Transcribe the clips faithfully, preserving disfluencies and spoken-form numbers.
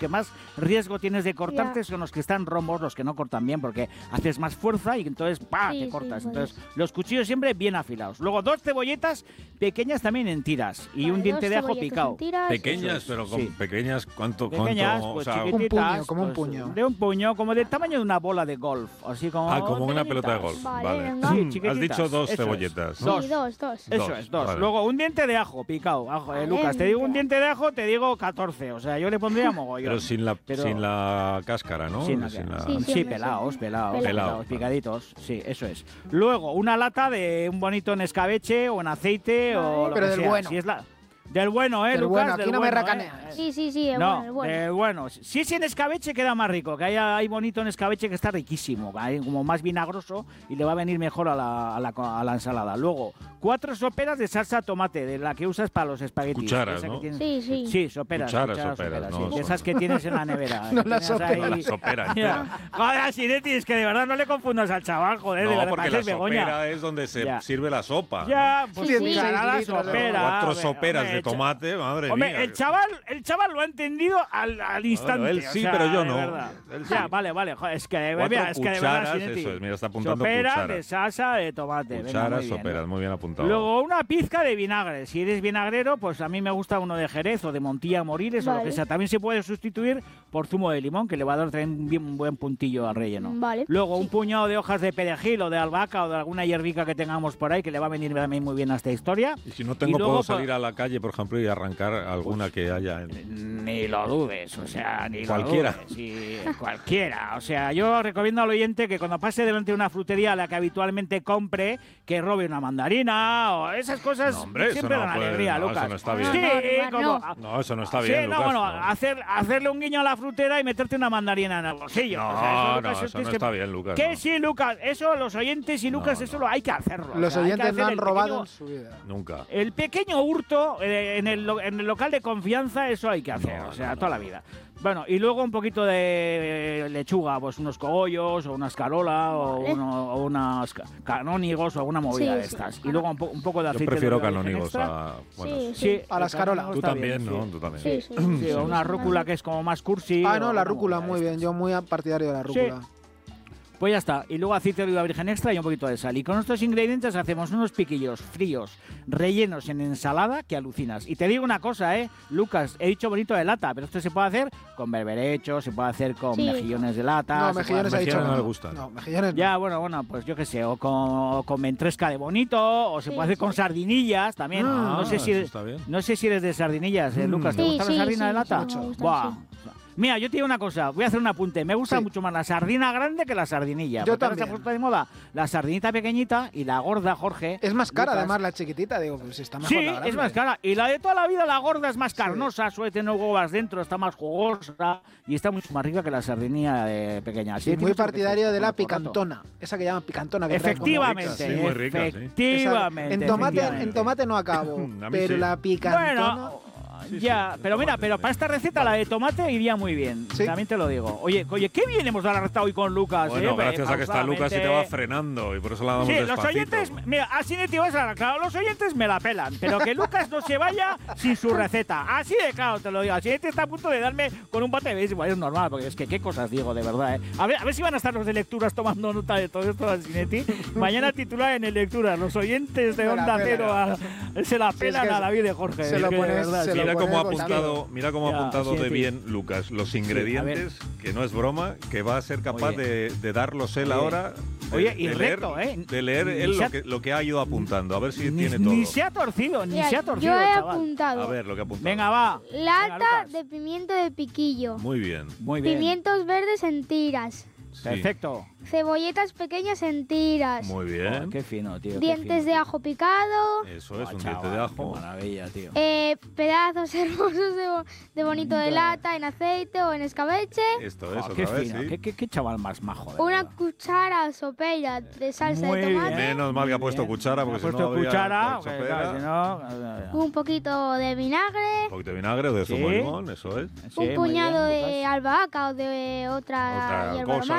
que más riesgo tienes de cortarte Ya. son los que están rombos, los que no cortan bien, porque haces más fuerza y entonces ¡pah! Sí, te sí, cortas. pues. Entonces, los cuchillos siempre bien afilados. Luego, dos cebolletas pequeñas también en tiras y Vale, un diente dos de ajo cebolletas picado. en tiras. Pequeñas, pero con Sí. pequeñas, ¿cuánto? Pequeñas, cuánto, pues o sea, chiquititas. Un puño, como un pues, puño. De un puño, como del tamaño de una bola de golf. Así como. Ah, como una pelota de golf. Vale, Vale. venga. Sí, Mm, Has chiquititas. dicho dos Eso es. cebolletas, ¿no? Dos. Sí, dos, dos. Eso Dos, es, dos. vale. Luego, un diente de ajo picado. Ajo, eh, Vale, Lucas, te digo un diente. diente de ajo, te digo catorce. O sea, yo le pondría mogollón. Pero sin la, Pero- sin la cáscara, ¿no? Sin la- Sin la- Sí, Sí, sí, pelados, sí. pelados, Pelado. pelados, picaditos. Sí, eso es. Luego, una lata de un bonito en escabeche o en aceite o lo Pero que del sea. bueno. Si es la... Del bueno, ¿eh, Del Lucas? bueno, aquí Del no me bueno, racaneas. ¿eh? Sí, sí, sí, es No, bueno, es bueno. del bueno. Si es en escabeche queda más rico, que hay, hay bonito en escabeche que está riquísimo, hay como más vinagroso y le va a venir mejor a la, a la, a la ensalada. Luego, cuatro soperas de salsa tomate, de la que usas para los espaguetis. Cucharas, Esa que ¿no? tienes- Sí, sí. Sí, soperas. Cucharas, soperas, no sí, de son- esas que tienes en la nevera. No que las tienes ahí- soperas. Las soperas. Ya. Joder, Sinetti, es que de verdad no le confundas al chaval, joder, de No, verdad, porque la pareces Begoña. sopera es donde se Ya. sirve la sopa. Ya, pues Sí, sí, sí. la Seis litros de sopera. Cuatro hombre, soperas hombre, de cha- tomate, madre Hombre, mía. el chaval, el chaval lo ha entendido al, al instante. él o sí, sea, pero yo de no. verdad. Él Ya, sí. vale, vale. Joder, es que, de- Cuatro mira, es que de verdad, cucharas, Sinetti. eso es, mira, está apuntando Sopera cucharas. de salsa de tomate. venga, Cucharas, muy bien. soperas, muy bien apuntado. Luego una pizca de vinagre. Si eres vinagrero, pues a mí me gusta uno de Jerez o de Montilla Moriles o lo Vale. que sea. También se puede sustituir por zumo de limón, que le va a dar también un, bien- un buen puntillo al relleno. Vale. Luego un Sí. puñado de hojas de perejil o de albahaca o de alguna hierbica que tengamos por ahí, que le va a venir también muy bien a esta historia. Y si no tengo, luego, puedo pa- salir a la calle, por ejemplo, y arrancar alguna que haya en... Ni lo dudes, o sea, ni Cualquiera. lo dudes. Sí, cualquiera. O sea, yo recomiendo al oyente que cuando pase delante de una frutería a la que habitualmente compre, que robe una mandarina o esas cosas No, hombre, eso siempre no dan puede- alegría, no, Lucas. eso no está bien. Sí, No, no, como... no. No, eso no está Sí, bien, no, Lucas. bueno, no. hacer, hacerle un guiño a la frutera y meterte una mandarina en el bolsillo. No, O sea, no, Lucas, eso tienes no que- está bien, Lucas, Que no. sí, Lucas, eso los oyentes y Lucas, No, eso no. lo hay que hacerlo. o Los sea, hay que oyentes hacer no han el robado pequeño- en su vida. Nunca. el pequeño hurto eh, en, el, lo- en el local de confianza, eso hay que hacer, No, o sea, no, toda no. la vida. Bueno, y luego un poquito de eh, lechuga, pues unos cogollos o una escarola o, Vale. uno- o unos ca- canónigos o alguna movida Sí, de sí. estas. Y luego un, po- un poco de Yo aceite prefiero de oliva virgen canónigos extra. a... Bueno, Sí, Sí, A la el escarola. canónigo tú está también, bien, ¿no? sí. Tú también. Sí, sí. Sí, sí, o una sí, rúcula sí. que es como más cursi. Ah, no, o la una rúcula, movida muy de bien. estas. Yo muy partidario de la rúcula. Pues ya está. Y luego aceite de oliva virgen extra y un poquito de sal. Y con estos ingredientes hacemos unos piquillos fríos, rellenos en ensalada que alucinas. Y te digo una cosa, ¿eh? Lucas, he dicho bonito de lata, pero esto se puede hacer con berberechos, se puede hacer con Sí. mejillones de lata. No, se puede mejillones ha hacer- dicho Mejillones que no le gustan. No, mejillones no. Ya, bueno, bueno, pues yo qué sé, o con, o con ventresca de bonito, o se Sí, puede hacer sí. con sardinillas también. Ah, no sé si eso eres, está bien. no sé si eres de sardinillas, ¿eh, Mm. Lucas? ¿Te Sí, gusta sí, la sardina sí, de lata? sí, me gustan, Buah. sí. Mira, yo te digo una cosa, voy a hacer un apunte. Me gusta Sí. mucho más la sardina grande que la sardinilla. Yo porque ahora se ha también. puesto de moda la sardinita pequeñita y la gorda, Jorge. Es más cara, Lucas. además, la chiquitita. Digo, pues está mejor Sí, la grande. es más cara. Y la de toda la vida, la gorda, es más carnosa, suele tener huevas dentro, está más jugosa y está mucho más rica que la sardinilla de pequeña. Así Sí, que muy tienes que partidario hacer de la con el rato. picantona. Esa que llaman picantona. Que trae como- Efectivamente, Sí, muy rica, sí. efectivamente. En tomate, efectivamente. en tomate no acabo, A mí pero sí. la picantona... Bueno, ya, pero mira, pero para esta receta la de tomate iría muy bien. Sí. También te lo digo. Oye, oye, qué bien hemos dado la receta hoy con Lucas. Bueno, eh, gracias a que está Lucas y te va pausadamente. frenando y por eso la damos Sí, los despacito. oyentes, mira, así de tío, claro, los oyentes me la pelan, pero que Lucas no se vaya sin su receta. Así de claro, te lo digo. Así te está a punto de darme con un bate de béisbol, es normal, porque es que qué cosas digo, de verdad, ¿eh? A ver, a ver si van a estar los de lecturas tomando nota de todo esto de Sinetti. Mañana titular en el lecturas, los oyentes de Me la Onda pelan. Cero a- se la Sí, es pelan que a David de Jorge. se es lo que de pones- verdad, se sí. lo Mira cómo ha ponemos apuntado, mira cómo ha Ya, apuntado sí, de sí. bien Lucas los a ingredientes, que no es broma, que va a ser capaz Oye. de, de darlos él Oye. ahora. De, Oye, y de leer, recto, ¿eh? de leer Ni él se lo ha- que, lo que ha ido apuntando, a ver si Ni, tiene todo. ni se ha torcido, ni Mira, se ha torcido, yo he chaval. apuntado A ver lo que ha apuntado. Venga, va. Venga, lata Lucas. de pimiento de piquillo, Muy bien. Muy bien. pimientos verdes en tiras, Sí. Perfecto. cebolletas pequeñas en tiras, Muy Oh, bien. qué fino, tío. qué dientes fino. de ajo picado, Eso es, Oh, un chaval, diente de ajo. Qué maravilla, tío. eh, pedazos hermosos de, bo- de bonito de lata en aceite o en escabeche, Esto es, Oh, qué otra vez, fino, sí. qué, qué- qué chaval más majo. de una verdad. cuchara sopera de salsa Muy de bien. tomate, Menos mal que ha puesto Bien. cuchara, porque Ha si no puesto habría cuchara, hecho porque, pera. claro, si no, eh, un poquito de vinagre, Un poquito de vinagre o de zumo Sí. de limón, eso es. sí, un muy puñado bien, de Lucas. albahaca o de otra, Otra hierba cosa,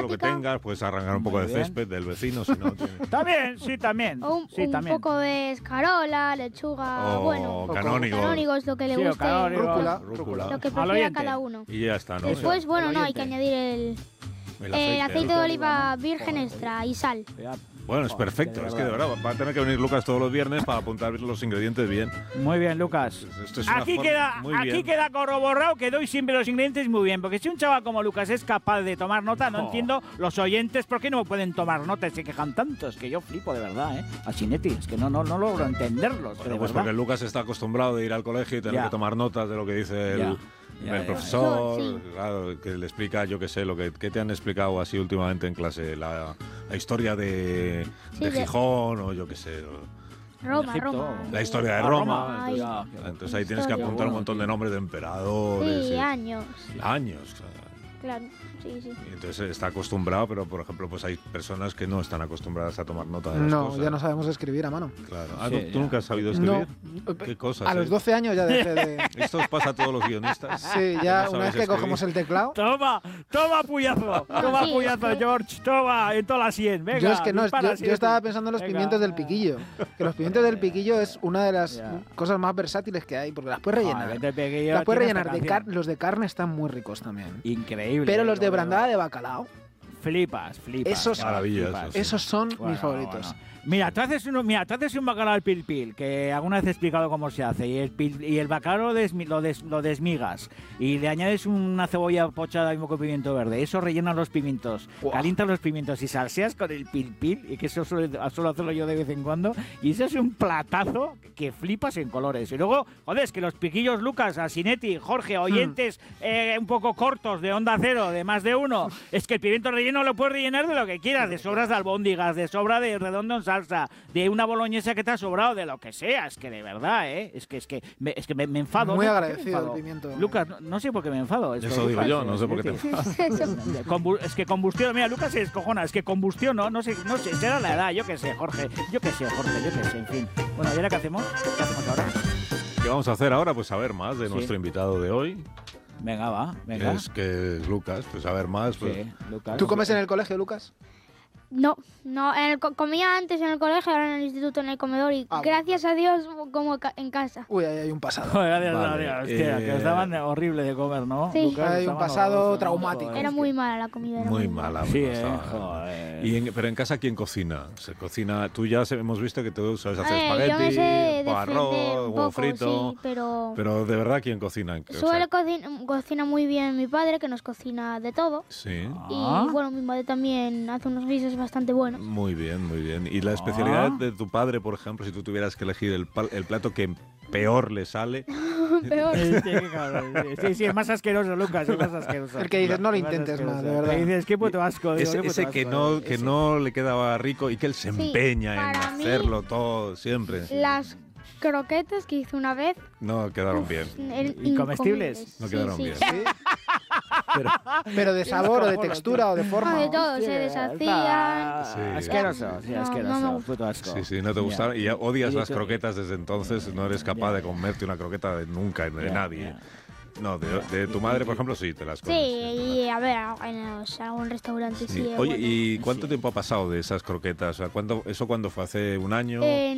lo que aromática. tengas, puedes arrancar un poco Muy de bien. césped del vecino, si no tiene... También, sí, también. O un, sí, un también. poco de escarola, lechuga, O bueno, canónigo. canónigos, lo que le Sí, o guste, canónigo. Rúcula. Rúcula. lo que Al prefiera oyente. cada uno. Y ya está, ¿no? Después, bueno, el no, hay que oyente. añadir el, El el aceite de ¿no? oliva virgen extra y sal. Ya. Bueno, es Joder, perfecto, que es que de verdad va a tener que venir Lucas todos los viernes para apuntar los ingredientes bien. Muy bien, Lucas. Esto es una Aquí forma- queda, muy aquí bien. queda corroborado que doy siempre los ingredientes muy bien, porque si un chaval como Lucas es capaz de tomar nota, no Oh. entiendo los oyentes por qué no pueden tomar nota y se quejan tanto. Es que yo flipo de verdad, ¿eh? A Chinetti, es que no, no, no logro entenderlos. Bueno, de pues verdad. porque Lucas está acostumbrado de ir al colegio y tener Ya. que tomar notas de lo que dice el, Ya, ya, el ya. profesor, Sí. claro, que le explica, yo qué sé, lo que, que te han explicado así últimamente en clase, la, la historia de, Sí, de de- Gijón o yo qué sé, Roma, Egipto. Roma. la historia de A Roma. Ay, entonces, ya. entonces ahí tienes que Historia. apuntar un montón de nombres de emperadores, Sí, y- años. años. Claro, sí, sí. Y entonces está acostumbrado, pero por ejemplo, pues hay personas que no están acostumbradas a tomar nota de las No, cosas. ya no sabemos escribir a mano. Claro. Ah, Sí, ¿tú- ¿Tú ya. nunca has sabido No. escribir? ¿Qué cosas? A eh? los doce años ya dejé de... Esto os pasa a todos los guionistas. Sí, ya No una vez sabéis que cogemos el teclado... Toma, toma puyazo, toma sí, es puyazo, que- George, toma, en toda la sien, venga. Yo es que no, dispara, yo, yo Chinetti. estaba pensando en los Venga. pimientos del piquillo. Que los pimientos del piquillo es una de las Ya. cosas más versátiles que hay, porque las puedes Ah, rellenar. vete, pequeño, Las puedes tiene rellenar esta de car canción. los de carne están muy ricos también. Increíble. Pero los de lo veo. brandada de bacalao, Flipas, flipas. Esos- claro, Maravilla, flipas. esos. Sí. esos son Bueno, mis favoritos. bueno. Mira, tú haces, uno, mira, tú haces un bacalao al pil pil, que alguna vez he explicado cómo se hace, y el, pil- y el bacalao lo, desmi- lo, des- lo desmigas, y le añades una cebolla pochada y un poco de pimiento verde, eso rellenas los pimientos, Buah. calientas los pimientos y salseas con el pil pil, y que eso suelo, suelo hacerlo yo de vez en cuando, y eso es un platazo que flipas en colores. Y luego, joder, es que los piquillos Lucas, Asinetti, Jorge, oyentes eh, un poco cortos de Onda Cero, de más de uno, es que el pimiento relleno lo puedes rellenar de lo que quieras, de sobras de albóndigas, de sobra de redondo en salsa, de una boloñesa que te ha sobrado, de lo que sea. Es que de verdad, ¿eh? Es que, es que, me, es que me, me enfado. Muy ¿no? ¿Por qué me agradecido enfado? el pimiento. Lucas, no, no sé por qué me enfado. Esto, Eso digo Lucas, yo, no sé por qué te Asinetti. Eso. Combu- es que combustión, mira, Lucas se descojona, es que combustión, ¿no? No sé, no sé, será la edad, yo qué sé, Jorge, yo qué sé, Jorge, yo qué sé, en fin. Bueno, ¿y ahora qué hacemos? ¿Qué hacemos ahora? ¿Qué vamos a hacer ahora? Pues saber más de Sí. nuestro invitado de hoy. Venga, va, venga. Es que es Lucas, pues saber más. Pues, Sí, Lucas. ¿Tú comes en el colegio, Lucas? No, no, en el co- comía antes en el colegio, ahora en el instituto, en el comedor y Ah, gracias a Dios como ca- en casa. Uy, ahí hay un pasado. Joder, gracias Vale, a Dios, hostia, eh, que os daban horrible de comer, ¿no? Sí. Lucas, Hay un estaban pasado horrorosos, ¿no? traumático. Joder, Era es muy que- mala la comida. Era muy muy mala. Sí, muy eh, estaba. joder. Y en- pero en casa, ¿quién cocina? Se cocina. Tú ya se- hemos visto que tú sabes hacer Eh, yo me espagueti, sé defender o arroz, un huevo poco, frito. sí, pero... Pero de verdad, ¿quién cocina? O sea, Suele cocina, cocina muy bien mi padre, que nos cocina de todo. Sí. Ah. Y bueno, mi madre también hace unos guisos bastante buenos. Muy bien, muy bien. ¿Y la especialidad Ah. de tu padre, por ejemplo, si tú tuvieras que elegir el, pal- el plato que peor le sale? Peor. Sí, qué cabrón, sí, sí, sí, es más asqueroso, Lucas, es más asqueroso. El que dices, no lo Es más intentes más, asqueroso. de verdad. Que dices, qué puto asco. digo, Ese, qué puto ese que asco, no eh, que ese. no le quedaba rico y que él se Sí, empeña en para mí- hacerlo todo siempre. Las croquetas que hice una vez... No quedaron bien. eran ¿Y comestibles? incomibles. No Sí, quedaron sí. bien. Sí. Pero, Pero de sabor o de textura o de Ah, forma. de ¿o? todo, se deshacían. Sí. Asqueroso, sí, No, asqueroso, no me puto asco. sí, sí, no te Ya. gustaron. Y ya odias Y las tú- croquetas desde entonces. No eres capaz Ya. de comerte una croqueta de nunca, de Ya, nadie. ya. No, de, de tu madre, por ejemplo, sí, te las Sí, comes. y a ver, en los- algún restaurante sí. Sí. es Oye, bueno. ¿y cuánto Sí. tiempo ha pasado de esas croquetas? O sea, ¿cuándo, ¿eso cuándo fue? ¿Hace un año?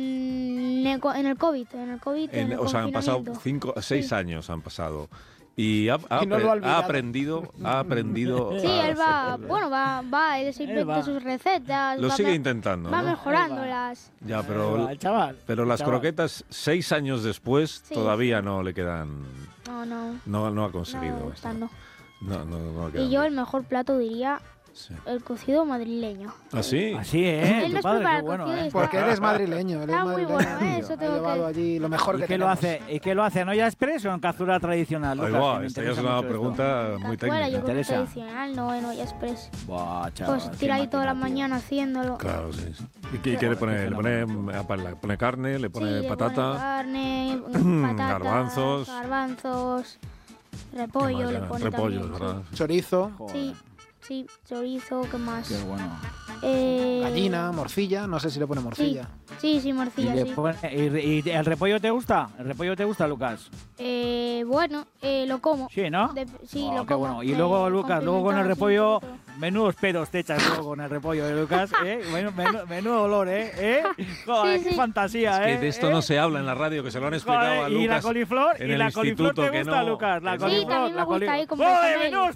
En el, co- en el COVID, en el COVID, en, En- el o sea, han pasado confinamiento. cinco, seis Sí. años han pasado. Y ha, ha Y no lo apre- ha ha olvidado. aprendido, ha aprendido. Sí, a él va, hacer- bueno, va, va, él se Él inventa va. sus recetas. Lo va sigue me- intentando, Va ¿no? mejorándolas. Ya, Ahí pero, va, el chaval. pero el las chaval. croquetas, seis años después, Sí. todavía no le quedan. No, no, No, no ha no, conseguido. esta no. No, no, no le Y quedan yo bien. el mejor plato diría Sí. el cocido madrileño. ¿Ah, sí? Así, ¿eh? Él Tu nos padre, prepara qué el bueno, cocido y ¿eh? está- Porque él es madrileño. Él es Está muy madrileño. bueno, ¿eh? Eso Ha tengo llevado que- allí lo mejor ¿Y que qué lo tenemos. hace? ¿Y qué lo hace? ¿En olla express o en cazuela tradicional? Ahí Lucas? va, Que me esta ya es interesa una mucho esto. pregunta muy Cazuela, técnica. yo creo que interesa. tradicional, no en olla express. Buah, chaval, Pues qué tira ahí toda la máquina, tío. mañana haciéndolo. Claro, sí. ¿Y qué, qué le pone? ¿Le pone, le pone carne? ¿Le pone Sí, le patata? pone carne, patatas, Garbanzos. garbanzos, ¿Qué repollo más? le Ya, pone repollo, también, sí. ¿verdad? Chorizo. Joder, Sí, sí, chorizo, ¿qué más? qué bueno. Eh, Gallina, morcilla, no sé si le pone Sí, morcilla. sí, sí, ¿Y, morcilla, le sí. pone- y- y el repollo te gusta? ¿El repollo te gusta, Lucas? Eh, bueno, eh, lo como. Sí, ¿no? De- sí, Oh, lo qué como. bueno. Y de- luego, Lucas, luego con el condimentado, sí, repollo, un poquito. menudos pedos te echas luego con el repollo, ¿eh, Lucas? ¿Eh? Menudo, menudo- menudo olor, ¿eh? ¿Eh? Joder, Sí, qué sí. fantasía, Es ¿eh? que de esto ¿Eh? no se habla en la radio, que se lo han explicado Joder, a y la Lucas coliflor, en y el la coliflor instituto, te que gusta, no. Lucas, la Sí, coliflor, también me la gusta coliflor. ahí con ¡Joder, bechamel. menudos